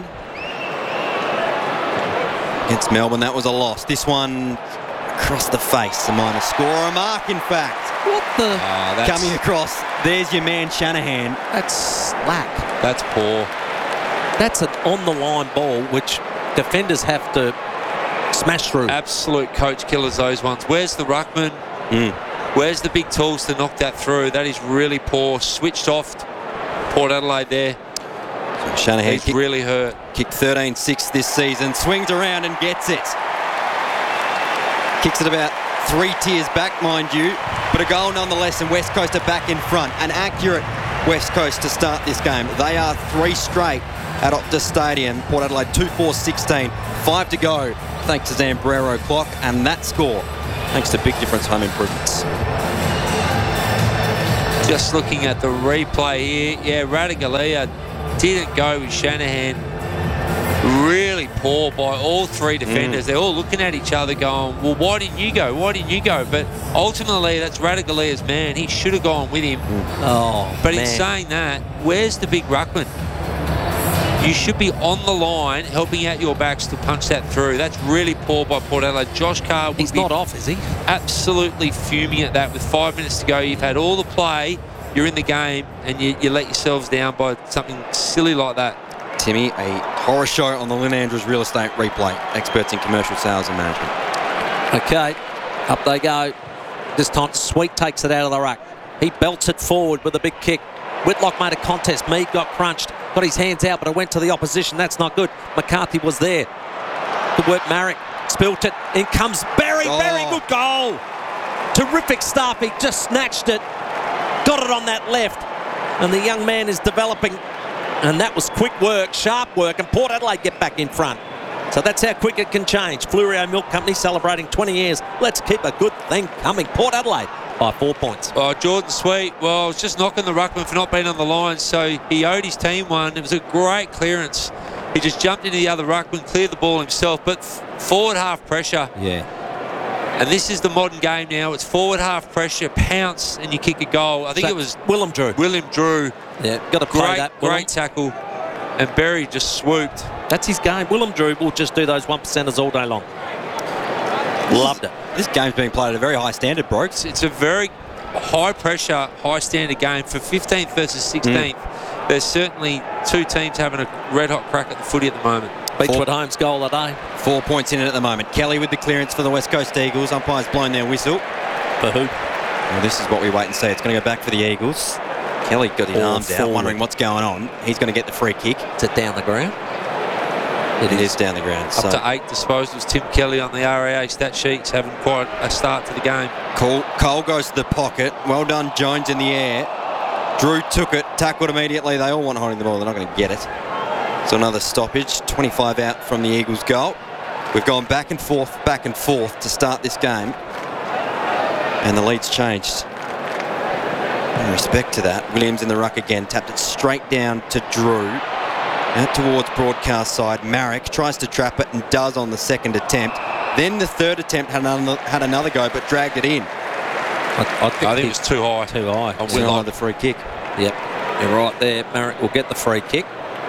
Against Melbourne, that was a loss. This one across the face, a minor score, a mark in fact. What the? Coming across, there's your man Shanahan. That's slack. That's poor. That's an on-the-line ball, which defenders have to smash through. Absolute coach killers, those ones. Where's the ruckman? Where's the big tools to knock that through? That is really poor. Switched off Port Adelaide there. So Shanahan He's really hurt. Kicked 13-6 this season. Swings around and gets it. Kicks it about 3 tiers back, mind you, but a goal nonetheless, and West Coast are back in front. An accurate West Coast to start this game. They are 3 straight at Optus Stadium. Port Adelaide 2-4-16. 5 to go, thanks to Zambrero clock, and that score thanks to big difference home improvements. Just looking at the replay here, yeah, Ratugolea didn't go with Shanahan. Really poor by all 3 defenders. They're all looking at each other going, well, why didn't you go? Why didn't you go? But ultimately, that's Ratugolea's man. He should have gone with him. But in saying that, where's the big ruckman? You should be on the line helping out your backs to punch that through. That's really poor by Port Adelaide. Josh Carr would He's not off, is he? Absolutely fuming at that with 5 minutes to go. You've had all the play, you're in the game, and you let yourselves down by something silly like that. Timmy, a horror show on the Lynn Andrews Real Estate Replay. Experts in commercial sales and management. Okay, up they go. This time Sweet takes it out of the ruck. He belts it forward with a big kick. Whitlock made a contest. Mead got crunched. Got his hands out, but it went to the opposition. That's not good. McCarthy was there. Good work, Marek. Spilt it. In comes Berry. Berry, good goal. Terrific stuff. He just snatched it. Got it on that left. And the young man is developing. And that was quick work, sharp work, and Port Adelaide get back in front. So that's how quick it can change. Flurio Milk Company celebrating 20 years. Let's keep a good thing coming. Port Adelaide by 4 points. Oh, Jordan Sweet, well, I was just knocking the ruckman for not being on the line, so he owed his team one. It was a great clearance. He just jumped into the other ruckman, cleared the ball himself, but forward half pressure. Yeah. And this is the modern game now. It's forward half pressure, pounce, and you kick a goal. I think it was Willem Drew. Yeah, got to play that. Great tackle. And Berry just swooped. That's his game. Willem Drew will just do those 1%ers all day long. Loved it. This game's being played at a very high standard, bro. It's a very high pressure, high standard game. For 15th versus 16th, there's certainly 2 teams having a red hot crack at the footy at the moment. Beechwood Holmes goal a day. 4 points in it at the moment. Kelly with the clearance for the West Coast Eagles. Umpire's blown their whistle. For who? Well, this is what we wait and see. It's going to go back for the Eagles. Kelly got his arms out, wondering what's going on. He's going to get the free kick. Is it down the ground? It is down the ground. Up to 8 disposals. Tim Kelly on the RAA stat sheets having quite a start to the game. Cole goes to the pocket. Well done, Jones in the air. Drew took it, tackled immediately. They all want holding the ball. They're not going to get it. So another stoppage. 25 out from the Eagles' goal. We've gone back and forth to start this game. And the lead's changed. In respect to that, Williams in the ruck again, tapped it straight down to Drew. Out towards broadcast side. Marek tries to trap it and does on the second attempt. Then the third attempt had another go, but dragged it in. I think it was too high. Too high. I would like the free kick. Yep, you're right there. Marek will get the free kick.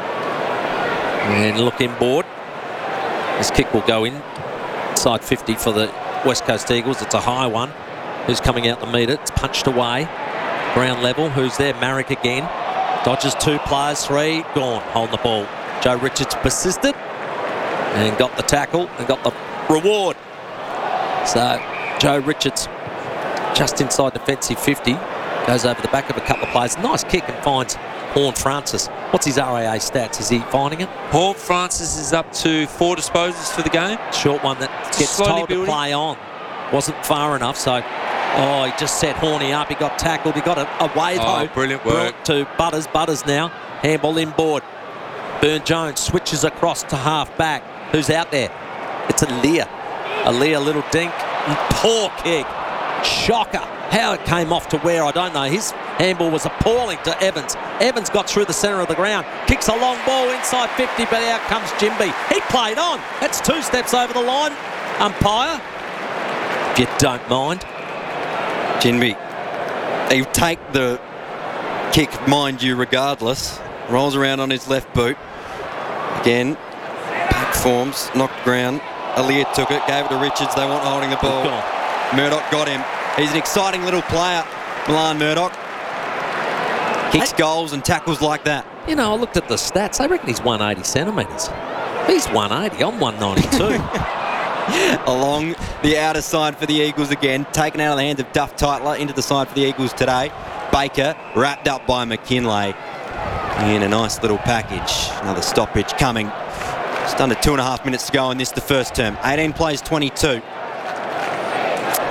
And look inboard. This kick will go in. Side 50 for the West Coast Eagles. It's a high one. Who's coming out the meter? It's punched away. Ground level. Who's there? Marek again. Dodges 2 players, 3. Gone. Holding the ball. Joe Richards persisted. And got the tackle. And got the reward. So, Joe Richards just inside defensive 50. Goes over the back of a couple of players. Nice kick and finds Horn Francis. What's his RAA stats? Is he finding it? Horn Francis is up to 4 disposals for the game. Short one that gets Slowly told building. to play on. Wasn't far enough, so... Oh, he just set Horny up. He got tackled. He got away, though. Oh, brilliant work. Brought to Butters. Butters now. Handball inboard. Burn Jones switches across to half back. Who's out there? It's Aaliyah. Aaliyah, little dink. Poor kick. Shocker. How it came off to where, I don't know. His handball was appalling to Evans. Evans got through the centre of the ground. Kicks a long ball inside 50, but out comes Jimby. He played on. That's 2 steps over the line. Umpire, if you don't mind. Jinby, he'll take the kick, mind you, regardless. Rolls around on his left boot. Again, back forms, knocked ground. Aaliyah took it, gave it to Richards. They want holding the ball. Murdoch got him. He's an exciting little player, Milan Murdoch. Kicks goals and tackles like that. You know, I looked at the stats. I reckon he's 180 centimetres. He's 180. I'm 192. Along the outer side for the Eagles again. Taken out of the hands of Duff Tytler into the side for the Eagles today. Baker wrapped up by McKinlay in a nice little package. Another stoppage coming. Just under 2.5 minutes to go in this, the first term. 18 plays 22.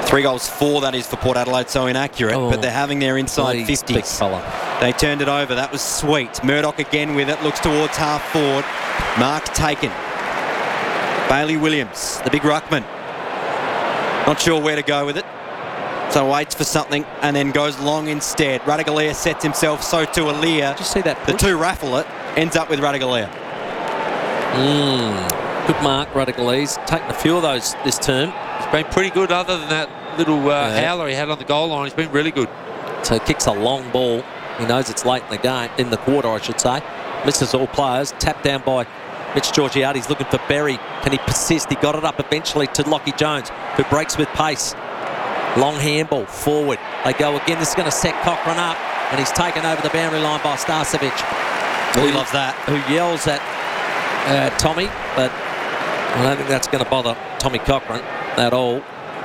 3 goals, 4 that is for Port Adelaide, so inaccurate, but they're having their inside 50s. They turned it over. That was sweet. Murdoch again with it. Looks towards half forward. Mark taken. Bailey Williams, the big ruckman. Not sure where to go with it. So waits for something and then goes long instead. Ratugolea sets himself, so too Alia. Did you see that push? The two raffle it. Ends up with Ratugolea. Good mark, Ratugolea. Taken a few of those this term. He's been pretty good other than that little howler he had on the goal line. He's been really good. So he kicks a long ball. He knows it's late in the game, in the quarter, I should say. Misses all players. Tapped down by Mitch Georgiades, looking for Berry. Can he persist? He got it up eventually to Lockie Jones, who breaks with pace. Long handball forward. They go again. This is going to set Cochrane up, and he's taken over the boundary line by Starcevic. He loves that. Who yells at Tommy, but I don't think that's going to bother Tommy Cochrane at all.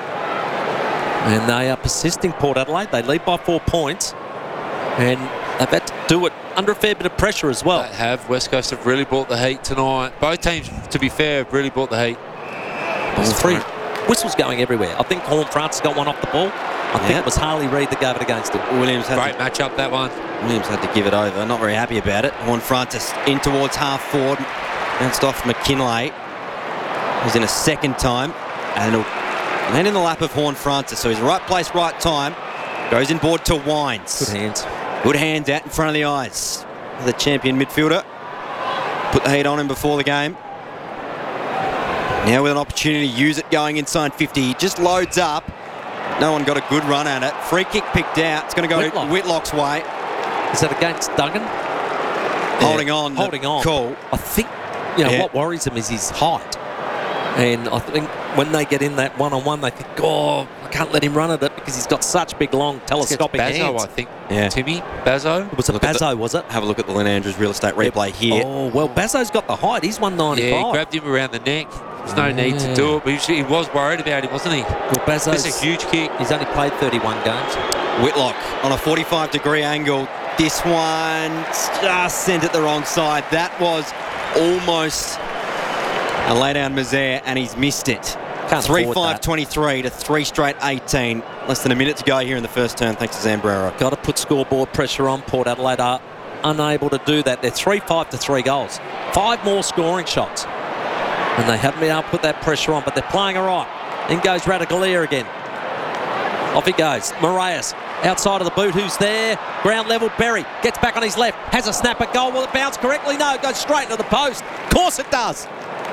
And they are persisting, Port Adelaide. They lead by 4 points, and they've had to do it under a fair bit of pressure as well. They have. West Coast have really brought the heat tonight. Both teams, to be fair, have really brought the heat. There's 3 whistles going everywhere. I think Horn France got one off the ball. I think it was Harley Reid that gave it against him. Williams had Great matchup, that one. Williams had to give it over. Not very happy about it. Horn Francis in towards half forward. Bounced off McKinlay. He's in a second time. And he'll land in the lap of Horn Francis. So he's right place, right time. Goes inboard to Wines. Good hands. Good hands out in front of the eyes. The champion midfielder. Put the heat on him before the game. Now with an opportunity to use it going inside 50. He just loads up. No one got a good run at it. Free kick picked out. It's going to go Whitlock's way. Is that against Duggan? Holding on. Holding on. Cool. I think, what worries him is his height. And I think when they get in that one-on-one, they think, I can't let him run at it because he's got such big, long, telescopic hands. I think. Yeah. Timmy, Bazzo. Was it Bazzo, was it? Have a look at the Lynn Andrews real estate replay here. Oh, well, Bazzo's got the height. He's 195. Yeah, he grabbed him around the neck. There's no need to do it, but he was worried about him, wasn't he? Well, Bazzo's a huge kick. He's only played 31 games. Whitlock on a 45-degree angle. This one just sent it the wrong side. That was almost a lay-down Mazaire, and he's missed it. 3-5-23 to 3 straight 18. Less than a minute to go here in the first turn, thanks to Zambrero. Got to put scoreboard pressure on. Port Adelaide are unable to do that. They're 3-5 to 3 goals. 5 more scoring shots. And they haven't been able to put that pressure on, but they're playing all right. In goes Ratugolea again. Off he goes. Moraes outside of the boot. Who's there? Ground level. Berry gets back on his left. Has a snap at goal. Will it bounce correctly? No, it goes straight into the post. Of course it does.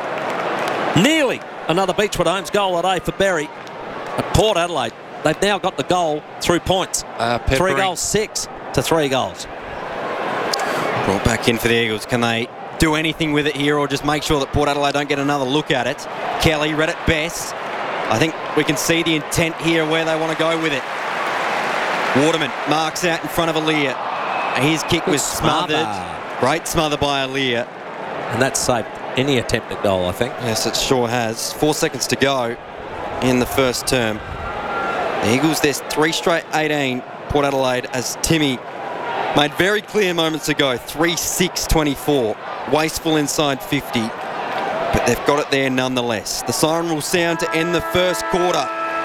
Nearly another Beechwood Homes goal today for Berry. At Port Adelaide, they've now got the goal through points. 3 goals, 6 to 3 goals. Brought back in for the Eagles. Can they do anything with it here or just make sure that Port Adelaide don't get another look at it? Kelly read it best. I think we can see the intent here where they want to go with it. Waterman marks out in front of Alia. His kick was smothered. Great smother by Alia. And that saved any attempt at goal, I think. Yes, it sure has. 4 seconds to go in the first term. The Eagles, there's 3 straight 18. Port Adelaide, as Timmy made very clear moments ago, 3-6-24. Wasteful inside 50. But they've got it there nonetheless. The siren will sound to end the first quarter.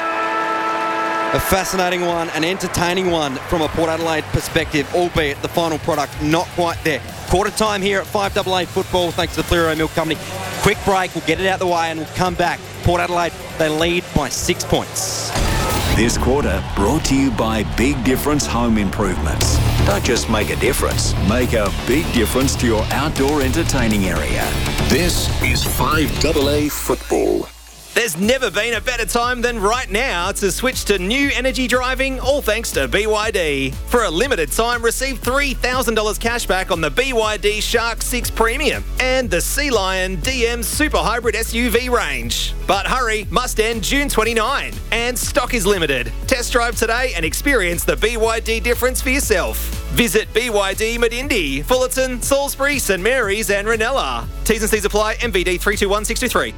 A fascinating one, an entertaining one from a Port Adelaide perspective, albeit the final product not quite there. Quarter time here at 5AA Football, thanks to the Fleuro Milk Company. Quick break, we'll get it out the way and we'll come back. Port Adelaide, they lead by 6 points. This quarter brought to you by Big Difference Home Improvements. Don't just make a difference, make a big difference to your outdoor entertaining area. This is 5AA Football. There's never been a better time than right now to switch to new energy driving, all thanks to BYD. For a limited time, receive $3,000 cash back on the BYD Shark 6 Premium and the Sea Lion DM Super Hybrid SUV range. But hurry, must end June 29, and stock is limited. Test drive today and experience the BYD difference for yourself. Visit BYD Medindi, Fullerton, Salisbury, St Mary's and Ranella. T's and C's apply. MVD 321623.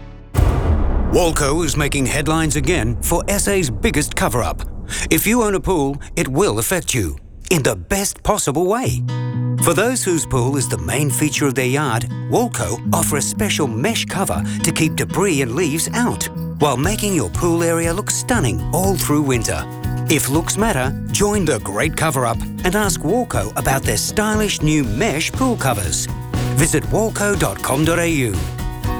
Walco is making headlines again for SA's biggest cover-up. If you own a pool, it will affect you in the best possible way. For those whose pool is the main feature of their yard, Walco offer a special mesh cover to keep debris and leaves out. while making your pool area look stunning all through winter. If looks matter, join the great cover-up and ask Walco about their stylish new mesh pool covers. Visit walco.com.au.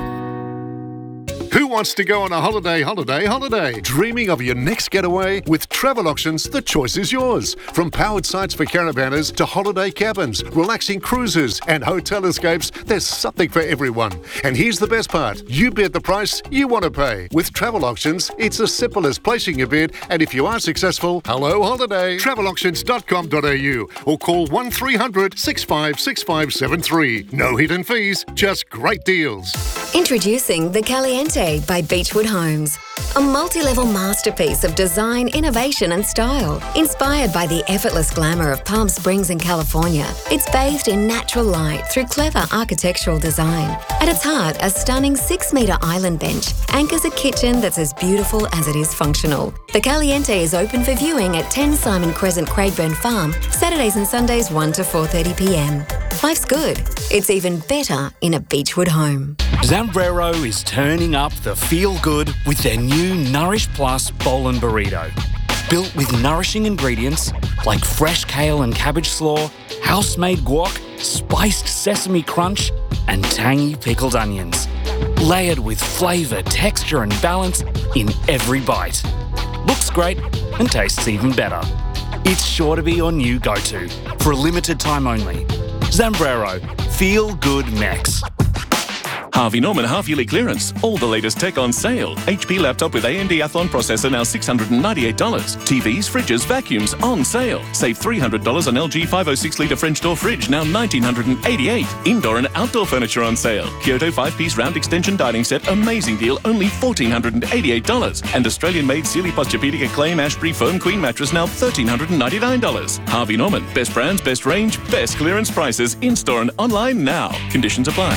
Who wants to go on a holiday? Dreaming of your next getaway? With Travel Auctions, the choice is yours. From powered sites for caravanners to holiday cabins, relaxing cruises and hotel escapes, there's something for everyone. And here's the best part. You bid the price you want to pay. With Travel Auctions, it's as simple as placing a bid, and if you are successful, hello holiday. Travelauctions.com.au or call 1300 65 6573. No hidden fees, just great deals. Introducing the Caliente by Beechwood Homes. A multi-level masterpiece of design, innovation and style. Inspired by the effortless glamour of Palm Springs in California, it's bathed in natural light through clever architectural design. At its heart, a stunning 6-metre island bench anchors a kitchen that's as beautiful as it is functional. The Caliente is open for viewing at 10 Simon Crescent, Craigburn Farm, Saturdays and Sundays 1 to 4:30pm. Life's good. It's even better in a Beechwood home. Zambrero is turning up the feel-good with their new Nourish Plus Bowl and Burrito. Built with nourishing ingredients like fresh kale and cabbage slaw, house-made guac, spiced sesame crunch, and tangy pickled onions. Layered with flavour, texture and balance in every bite. Looks great and tastes even better. It's sure to be your new go-to for a limited time only. Zambrero, feel good Mex. Harvey Norman half-yearly clearance. All the latest tech on sale. HP laptop with AMD Athlon processor now $698. TVs, fridges, vacuums on sale. Save $300 on LG 506-litre French door fridge, now $1,988. Indoor and outdoor furniture on sale. Kyoto 5-piece round extension dining set, amazing deal, only $1,488. And Australian-made Sealy Posturepedic Acclaim Ashbury Foam Queen mattress, now $1,399. Harvey Norman. Best brands, best range, best clearance prices. In-store and online now. Conditions apply.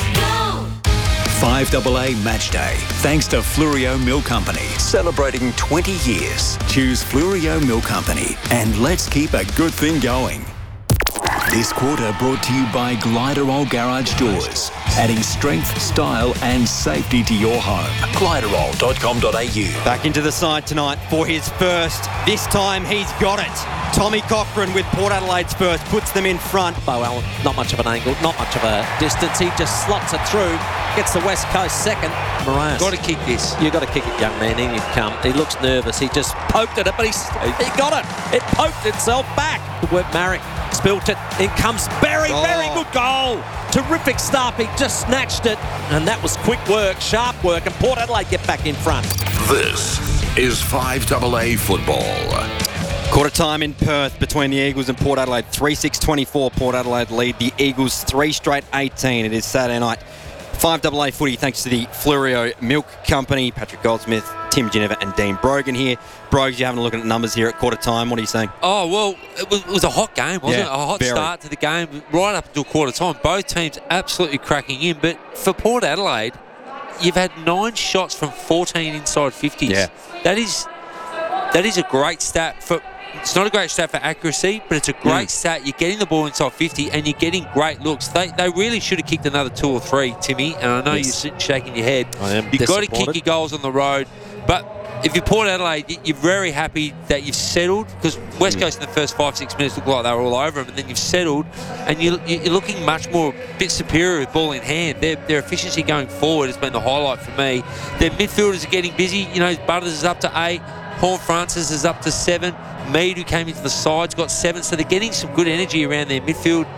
5AA Match Day, thanks to Fluorio Milk Company, celebrating 20 years. Choose Fluorio Milk Company, and let's keep a good thing going. This quarter brought to you by Gliderol Garage Doors, adding strength, style and safety to your home. Gliderol.com.au. Back into the side tonight for his first. This time he's got it. Tommy Cochran with Port Adelaide's first puts them in front. Bo Allen, not much of an angle, not much of a distance. He just slots it through, gets the West Coast second. Morass. Got to kick this. You've got to kick it, young man. In you come. He looks nervous. He just poked at it, but he got it. It poked itself back. Good work, Marek. Spilt it. In comes Berry. Very good goal. Terrific stuff. He just snatched it. And that was quick work, sharp work, and Port Adelaide get back in front. This is 5AA football. Quarter time in Perth between the Eagles and Port Adelaide. 3-6-24. Port Adelaide lead the Eagles 3 straight 18. It is Saturday night. 5AA footy thanks to the Fluorio Milk Company. Patrick Goldsmith, Tim Ginnivan and Dean Brogan here. Brogues, you're having a look at the numbers here at quarter time. What are you saying? Oh, well, it was a hot game, wasn't it? A hot start to the game right up until quarter time. Both teams absolutely cracking in. But for Port Adelaide, you've had 9 shots from 14 inside 50s. Yeah. That is a great stat for... It's not a great stat for accuracy, but it's a great stat. You're getting the ball inside 50 and you're getting great looks. They really should have kicked another 2 or 3, Timmy, and I know you're sitting shaking your head. I am You've got to disappointed. kick your goals on the road. But if you're Port Adelaide, you're very happy that you've settled, because West Coast in the first 5-6 minutes looked like they were all over them, and then you've settled and you're looking much more a bit superior with ball in hand. Their efficiency going forward has been the highlight for me. Their midfielders are getting busy. You know, Butters is up to 8. Horn Francis is up to 7. Mead, who came into the side's got 7. So they're getting some good energy around their midfield.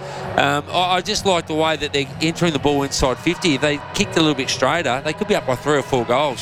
I just like the way that they're entering the ball inside 50. If they kicked a little bit straighter, they could be up by 3 or 4 goals.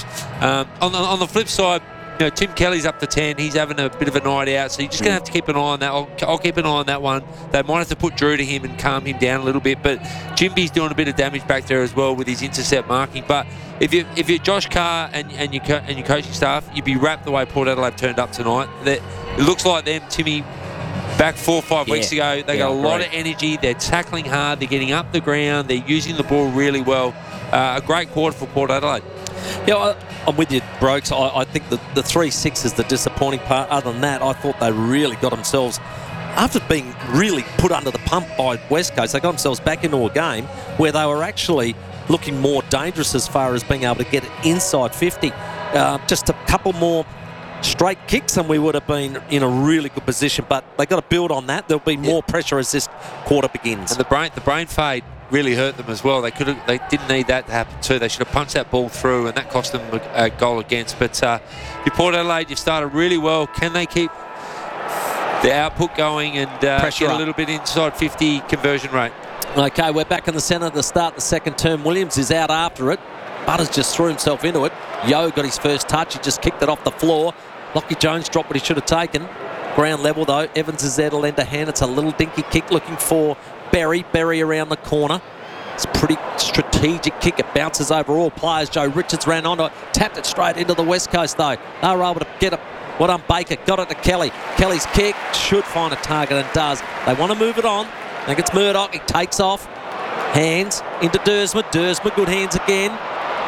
On the flip side, you know, Tim Kelly's up to 10. He's having a bit of a night out, so you're just going to have to keep an eye on that. I'll keep an eye on that one. They might have to put Drew to him and calm him down a little bit, but Jimby's doing a bit of damage back there as well with his intercept marking. But if you're Josh Carr and your coaching staff, you'd be wrapped the way Port Adelaide turned up tonight. It looks like them, Timmy, back 4 or 5 weeks ago. They got a lot of energy. They're tackling hard. They're getting up the ground. They're using the ball really well. A great quarter for Port Adelaide. Yeah, I'm with you, Brokes. I think the 3-6 is the disappointing part. Other than that, I thought they really got themselves, after being really put under the pump by West Coast, they got themselves back into a game where they were actually looking more dangerous as far as being able to get it inside 50. just a couple more straight kicks and we would have been in a really good position, but they've got to build on that. There'll be more pressure as this quarter begins. And the brain fade really hurt them as well. They didn't need that to happen too. They should have punched that ball through, and that cost them a goal against. But you Port Adelaide, you've started really well. Can they keep the output going and get a little bit inside 50 conversion rate? Okay, we're back in the centre to start the second term. Williams is out after it. Butters just threw himself into it. Yo got his first touch. He just kicked it off the floor. Lockie Jones dropped what he should have taken. Ground level though. Evans is there to lend a hand. It's a little dinky kick looking for Berry. Berry around the corner. It's a pretty strategic kick. It bounces over all players. Joe Richards ran onto it. Tapped it straight into the West Coast though. They were able to get it. Well done, Baker. Got it to Kelly. Kelly's kick should find a target and does. They want to move it on. I think it's Murdoch. He takes off. Hands into Dersma. Dersma, good hands again.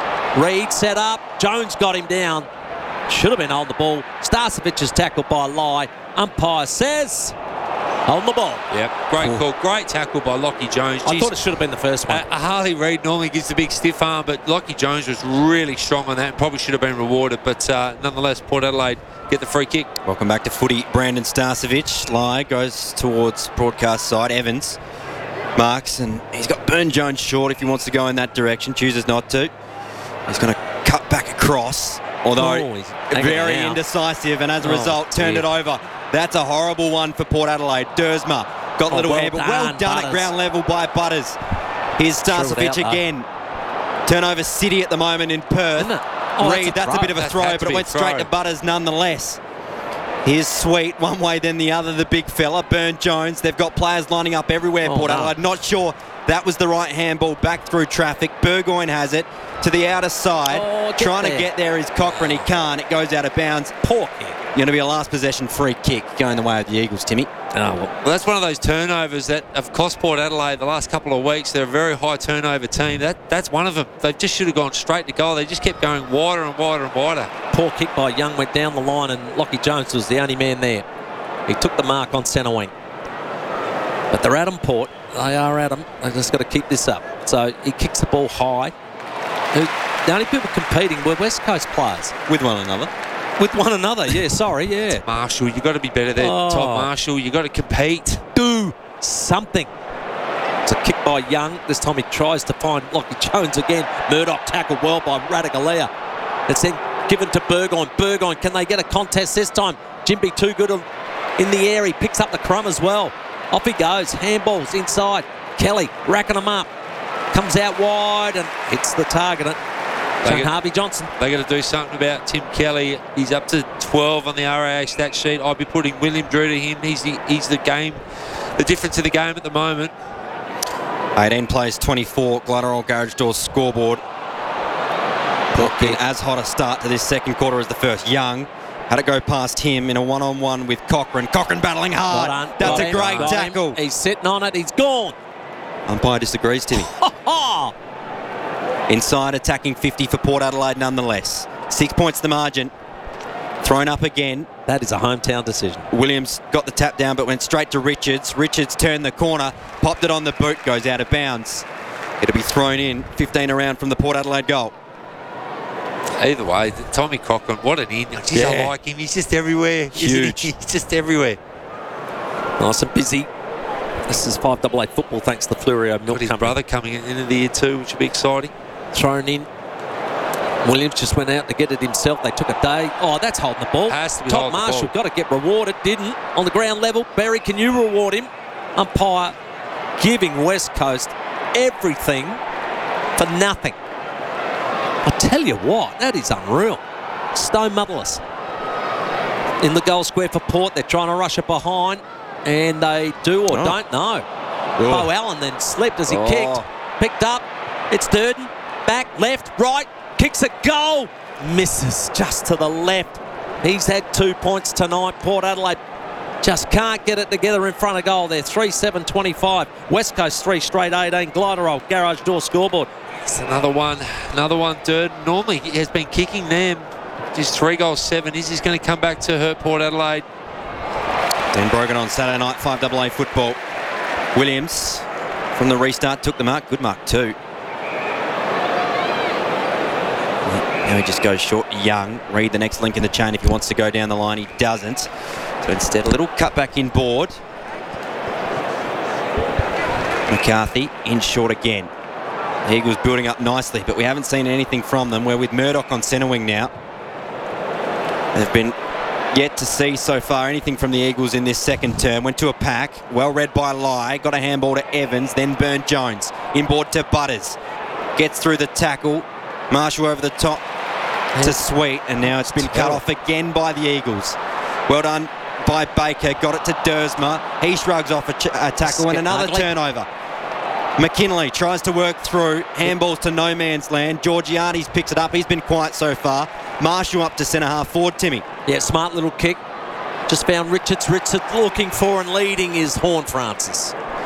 Reed set up. Jones got him down. Should have been on the ball. Starcevic is tackled by Lai. Umpire says on the ball. Yep, great call. Great tackle by Lockie Jones. I thought it should have been the first one. Harley Reid normally gives the big stiff arm, but Lockie Jones was really strong on that and probably should have been rewarded. But nonetheless, Port Adelaide get the free kick. Welcome back to footy. Brandon Starcevic. Lai goes towards broadcast side. Evans marks, and he's got Burn Jones short if he wants to go in that direction. Chooses not to. He's going to cut back across, although very indecisive, and as a result, turned it over. That's a horrible one for Port Adelaide. Dersma got a little hair, but well done at ground level by Butters. Here's Starcevic again. Turnover city at the moment in Perth. Reed, that's a bit of a throw, but it went straight to Butters nonetheless. Here's Sweet, one way then the other, the big fella. Burn Jones, they've got players lining up everywhere, Port Adelaide. Not sure that was the right handball, back through traffic. Burgoyne has it to the outer side. Trying to get there is Cochrane, he can't. It goes out of bounds. Poor kick. Going to be a last possession free kick going the way of the Eagles, Timmy. Well, that's one of those turnovers that have cost Port Adelaide the last couple of weeks. They're a very high turnover team. That's one of them. They just should have gone straight to goal. They just kept going wider and wider and wider. Poor kick by Young went down the line, and Lockie Jones was the only man there. He took the mark on centre wing. But they're at him, Port. They are at him. They've just got to keep this up. So he kicks the ball high. The only people competing were West Coast players. With one another. With one another, yeah. Marshall, you've got to be better there. Todd Marshall, you've got to compete. Do something. It's a kick by Young. This time he tries to find Lockie Jones again. Murdoch tackled well by Radicalia. It's then given to Burgoyne. Burgoyne, can they get a contest this time? Jimby too good in the air. He picks up the crumb as well. Off he goes. Handballs inside. Kelly racking them up. Comes out wide and hits the target. Harvey Johnson. They got to do something about Tim Kelly. He's up to 12 on the RAA stat sheet. I'd be putting William Drew to him. He's the difference in the game at the moment. 18 plays 24. Glenroll Garage Doors scoreboard. Looking as hot a start to this second quarter as the first. Young had to go past him in a one-on-one with Cochrane. Cochrane battling hard. That's a great tackle. He's sitting on it. He's gone. Umpire disagrees, Timmy. Inside attacking 50 for Port Adelaide nonetheless. 6 points the margin. Thrown up again. That is a hometown decision. Williams got the tap down but went straight to Richards. Richards turned the corner, popped it on the boot, goes out of bounds. It'll be thrown in 15 around from the Port Adelaide goal. Either way, Tommy Cochrane, what an in. I like him. He's just everywhere. Huge. He's just everywhere. Nice and busy. This is 5AA football thanks to the Flurio Milk His brother coming into the year too, which would be exciting. Thrown in. Williams just went out to get it himself. They took a day. Oh, that's holding the ball. Has to be Todd Marshall got to get rewarded. Didn't. On the ground level. Barry, can you reward him? Umpire giving West Coast everything for nothing. I tell you what, that is unreal. Stone motherless. In the goal square for Port, they're trying to rush it behind, and they do or don't know. Bo Allen then slipped as he kicked. Picked up. It's Durden. Back, left, right. Kicks a goal. Misses just to the left. He's had 2 points tonight. Port Adelaide just can't get it together in front of goal there. 3-7-25. West Coast 3 straight 18. Gliderol, Garage Door scoreboard. It's another one, Durden. Normally he has been kicking them. Just 3 goals, 7. Is he going to come back to hurt Port Adelaide? Then broken on Saturday night, 5AA football. Williams from the restart took the mark. Good mark too. Now he just goes short. Young, read the next link in the chain if he wants to go down the line. He doesn't. So instead, a little cut back in board. McCarthy in short again. The Eagles building up nicely, but we haven't seen anything from them. We're with Murdoch on centre wing now. They've been yet to see so far anything from the Eagles in this second term. Went to a pack, well read by Lai, got a handball to Evans, then Burn-Jones. Inboard to Butters. Gets through the tackle. Marshall over the top to Sweet, and now it's been cut off again by the Eagles. Well done by Baker, got it to Dersma. He shrugs off a tackle and another turnover. McKinley tries to work through, handballs to no man's land. Georgiades picks it up, he's been quiet so far. Marshall up to centre half forward, Timmy. Yeah, smart little kick. Just found Richards. Richards looking for and leading is Horn Francis.